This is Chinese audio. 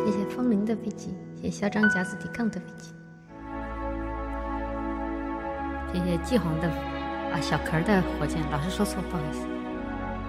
谢谢风铃的飞机，谢谢嚣张假死抵抗的飞机，谢谢季红的小壳的火箭，老是说错，不好意思。